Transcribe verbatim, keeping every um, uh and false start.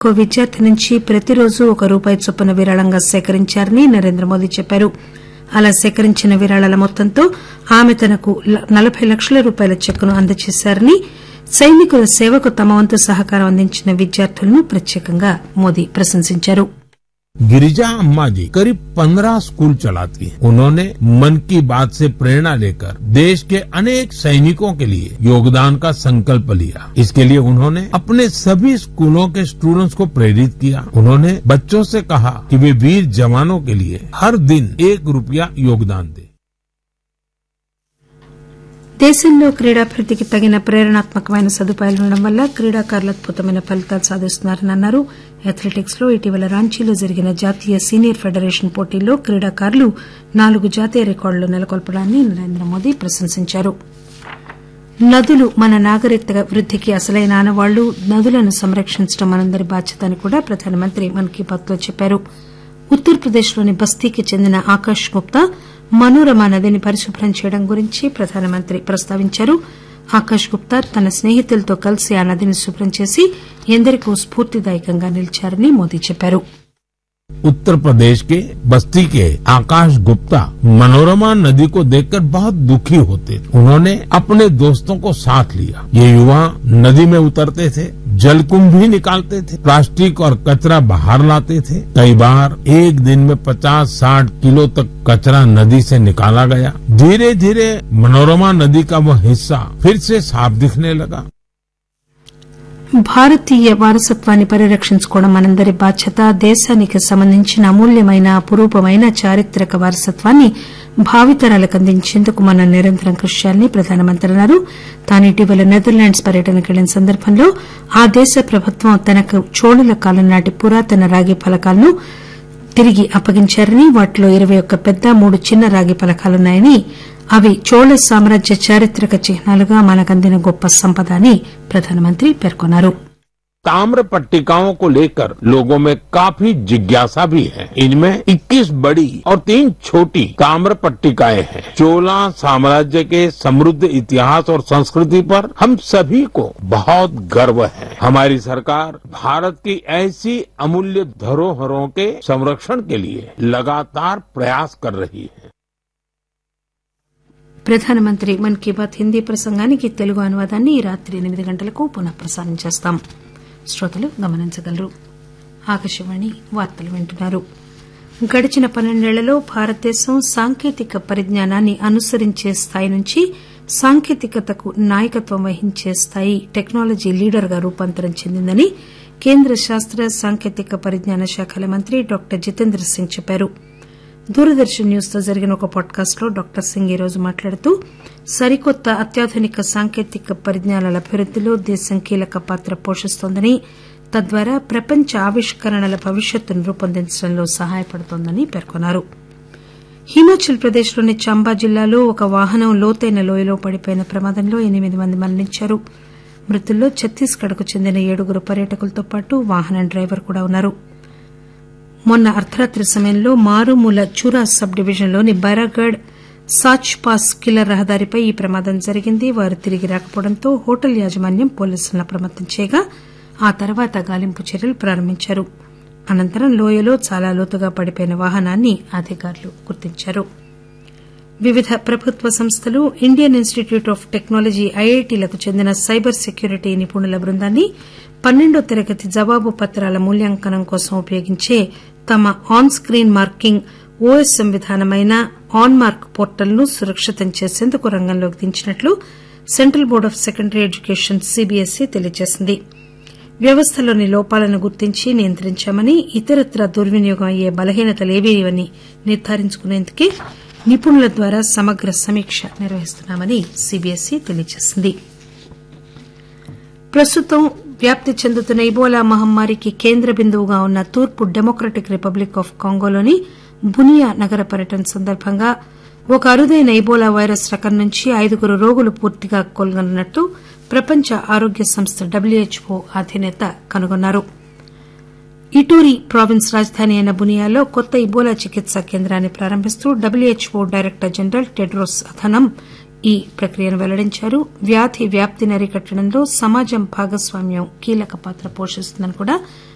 ఒక్కో విద్యార్థి నుంచి ప్రతిరోజు ఒక రూపాయి చొప్పున విరాళంగా సేకరించారని నరేంద్ర మోదీ చెప్పారు. అలా సేకరించిన విరాళాల మొత్తంతో ఆమె తనకు నలబై లక్షల రూపాయల చెక్కును అందజేశారని, సైనికుల సేవకు తమ వంతు సహకారం అందించిన విద్యార్థులను ప్రత్యేకంగా మోదీ ప్రశంసించారు. गिरिजा अम्मा जी करीब पंद्रह स्कूल चलाती हैं। उन्होंने मन की बात से प्रेरणा लेकर देश के अनेक सैनिकों के लिए योगदान का संकल्प लिया। इसके लिए उन्होंने अपने सभी स्कूलों के स्टूडेंट्स को प्रेरित किया। उन्होंने बच्चों से कहा कि वे वीर जवानों के लिए हर दिन एक रुपया योगदान दें। దేశంలో క్రీడాభివృద్దికి తగిన ప్రేరణాత్మకమైన సదుపాయాలు ఉండడం వల్ల క్రీడాకారులు అద్భుతమైన ఫలితాలు సాధిస్తున్నారని అన్నారు. అథ్లెటిక్స్ లో ఇటీవల రాంచీలో జరిగిన జాతీయ సీనియర్ ఫెడరేషన్ పోటీల్లో క్రీడాకారులు నాలుగు జాతీయ రికార్డులు నెలకొల్పడాన్ని నరేంద్ర మోదీ ప్రశంసించారు. నదులు మన నాగరికత వృద్దికి అసలైన ఆనవాళ్లు, నదులను సంరక్షించడం మనందరి బాధ్యత అని కూడా ప్రధానమంత్రి మన్ కీ బాత్ లో చెప్పారు. ఉత్తరప్రదేశ్లోని బస్తీకి చెందిన ఆకాశ్ గుప్తా మనోరమ నదిని పరిశుభ్రం చేయడం గురించి ప్రధానమంత్రి ప్రస్తావించారు. ఆకాశ్ గుప్తా తన స్నేహితులతో కలిసి ఆ నదిని శుభ్రం చేసి ఎందరికో స్ఫూర్తిదాయకంగా నిలిచారని మోదీ చెప్పారు. उत्तर प्रदेश के बस्ती के आकाश गुप्ता मनोरमा नदी को देखकर बहुत दुखी होते थे। उन्होंने अपने दोस्तों को साथ लिया। ये युवा नदी में उतरते थे, जलकुंभ भी निकालते थे, प्लास्टिक और कचरा बाहर लाते थे। कई बार एक दिन में पचास साठ किलो तक कचरा नदी से निकाला गया। धीरे धीरे मनोरमा नदी का वह हिस्सा फिर से साफ दिखने लगा. భారతీయ వారసత్వాన్ని పరిరక్షించుకోవడం మనందరి బాధ్యత. దేశానికి సంబంధించిన అమూల్యమైన అపురూపమైన చారిత్రక వారసత్వాన్ని భావితరాలకు అందించేందుకు మనం నిరంతరం కృషి చేయాలని ప్రధానమంత్రి అన్నారు. తాను ఇటీవల నెదర్లాండ్స్ పర్యటనకు వెళ్లిన సందర్భంలో ఆ దేశ ప్రభుత్వం తనకు చోళుల కాలం నాటి పురాతన రాగి ఫలకాలను తిరిగి అప్పగించారని, వాటిలో ఇరవై ఒక్క పెద్ద మూడు చిన్న రాగి ఫలకాలున్నాయని, అవి చోళ సామ్రాజ్య చారిత్రక చిహ్నాలుగా మనకందిన గొప్ప సంపద అని ప్రధానమంత్రి పేర్కొన్నారు. ताम्र पट्टिकाओं को लेकर लोगों में काफी जिज्ञासा भी है। इनमें इक्कीस बड़ी और तीन छोटी ताम्र पट्टिकाएं हैं। चोला साम्राज्य के समृद्ध इतिहास और संस्कृति पर हम सभी को बहुत गर्व है। हमारी सरकार भारत की ऐसी अमूल्य धरोहरों के संरक्षण के लिए लगातार प्रयास कर रही है. ప్రధానమంత్రి మన్ కీ బాత్ హిందీ ప్రసంగానికి తెలుగు అనువాదాన్ని ఈ రాత్రి ఎనిమిది గంటలకు పునః ప్రసారం చేస్తాం. శ్రోతలు గమనించగలరు. ఆకాశవాణి వార్తలు వింటున్నారు. గడిచిన పన్నెండేళ్లలో భారతదేశం సాంకేతిక పరిజ్ఞానాన్ని అనుసరించే స్థాయి నుంచి సాంకేతికతకు నాయకత్వం వహించే స్థాయి టెక్నాలజీ లీడర్ గా రూపాంతరం చెందిందని కేంద్ర శాస్త్ర సాంకేతిక పరిజ్ఞాన శాఖల మంత్రి డాక్టర్ జితేంద్ర సింగ్ చెప్పారు. దూరదర్శన్ న్యూస్ తో జరిగిన ఒక పాడ్కాస్ట్ లో డాక్టర్ సింగ్ ఈ రోజు మాట్లాడుతూ సరికొత్త అత్యాధునిక సాంకేతిక పరిజ్ఞానాల అభివృద్దిలో దేశం కీలక పాత్ర పోషిస్తోందని, తద్వారా ప్రపంచ ఆవిష్కరణల భవిష్యత్తును రూపొందించడంలో సహాయపడుతోందని పేర్కొన్నారు. హిమాచల్ ప్రదేశ్ లోని చంబా జిల్లాలో ఒక వాహనం లోతైన లోయలో పడిపోయిన ప్రమాదంలో ఎనిమిది మంది మరణించారు. మృతుల్లో ఛత్తీస్గఢ్ కు చెందిన ఏడుగురు పర్యాటకులతో పాటు వాహనం డ్రైవర్ కూడా ఉన్నారు. మొన్న అర్దరాత్రి సమయంలో మారుమూల చూరా సబ్ డివిజన్లోని బైరాగఢ్ సాచ్ పాస్ కిల్లర్ రహదారిపై ఈ ప్రమాదం జరిగింది. వారు తిరిగి రాకపోవడంతో హోటల్ యాజమాన్యం పోలీసులను అప్రమత్తం చేయగా ఆ తర్వాత గాలింపు చర్యలు ప్రారంభించారు. అనంతరం లోయలో చాలా లోతుగా పడిపోయిన వాహనాన్ని అధికారులు గుర్తించారు. వివిధ ప్రభుత్వ సంస్థలు, ఇండియన్ ఇన్స్టిట్యూట్ ఆఫ్ టెక్నాలజీ ఐఐటీలకు చెందిన సైబర్ సెక్యూరిటీ నిపుణుల బృందాన్ని పన్నెండో తరగతి జవాబు పత్రాల మూల్యాంకనం కోసం ఉపయోగించే తమ on screen marking OSM విధానమైన on mark portal ను సురక్షితం చేసేందుకు రంగంలోకి దించినట్లు central board of secondary education CBSE తెలియజేసింది. వ్యవస్థలోని లోపాలను గుర్తించి నియంత్రించామని, ఇతరత్రా దుర్వినియోగం అయ్యే బలహీనతలేవీ నిర్ధారించుకునేందుకే నిపుణుల ద్వారా సమగ్ర సమీక్ష నిర్వహిస్తున్నామని సీబీఎస్ఈ తెలియజేసింది. ప్రస్తుతం వ్యాప్తి చెందుతున్న ఇబోలా మహమ్మారికి కేంద్ర బిందువుగా ఉన్న తూర్పు డెమోక్రటిక్ రిపబ్లిక్ ఆఫ్ కాంగోలోని బునియా నగర పర్యటన సందర్భంగా ఒక అరుదైన ఇబోలా వైరస్ రకం నుంచి ఐదుగురు రోగులు పూర్తిగా కోలుకున్నట్లు ప్రపంచ ఆరోగ్య సంస్థ డబ్ల్యూహెచ్ఓ అధినేత కనుగొన్నారు. ఇటోరీ ప్రావిన్స్ రాజధాని అయిన బునియాలో కొత్త ఇబోలా చికిత్సా కేంద్రాన్ని ప్రారంభిస్తూ WHO director general Tedros Adhanom ఈ ప్రక్రియను వెల్లడించారు. వ్యాధి వ్యాప్తిని అరికట్టడంలో సమాజం భాగస్వామ్యం కీలక పాత్ర పోషిస్తుందని కూడా